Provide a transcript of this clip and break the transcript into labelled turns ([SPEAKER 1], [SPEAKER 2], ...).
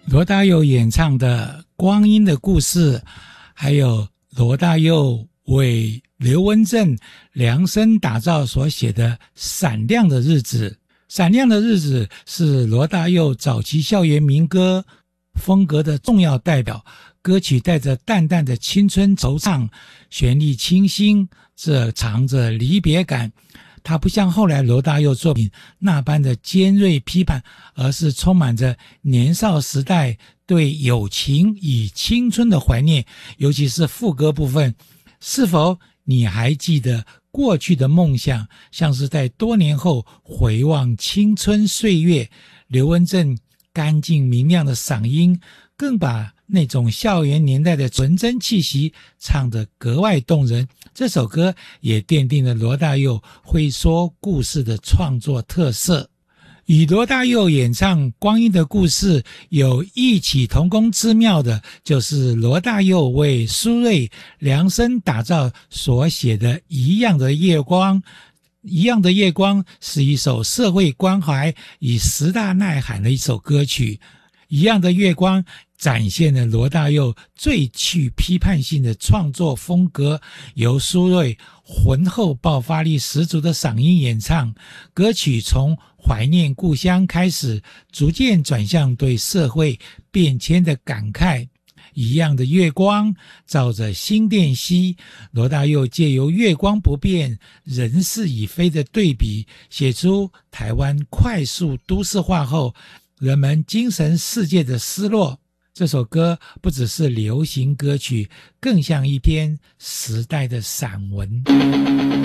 [SPEAKER 1] 罗大佑演唱的《光阴的故事》，还有罗大佑为刘文正量身打造所写的《闪亮的日子》。《闪亮的日子》是罗大佑早期校园民歌风格的重要代表，歌曲带着淡淡的青春惆怅，旋律清新，这藏着离别感。它不像后来罗大佑作品那般的尖锐批判，而是充满着年少时代对友情与青春的怀念。尤其是副歌部分，是否你还记得过去的梦想，像是在多年后回望青春岁月。刘文正干净明亮的嗓音更把那种校园年代的纯真气息唱得格外动人。这首歌也奠定了罗大佑会说故事的创作特色。与罗大佑演唱《光阴的故事》有异曲同工之妙的，就是罗大佑为苏芮量身打造所写的《一样的夜光》。一样的夜光是一首社会关怀与时大呐喊的一首歌曲。一样的月光展现了罗大佑最具批判性的创作风格，由苏芮浑厚爆发力十足的嗓音演唱。歌曲从怀念故乡开始，逐渐转向对社会变迁的感慨。一样的月光照着新店溪，罗大佑借由月光不变人事已非的对比，写出台湾快速都市化后人们精神世界的失落。这首歌不只是流行歌曲，更像一篇时代的散文。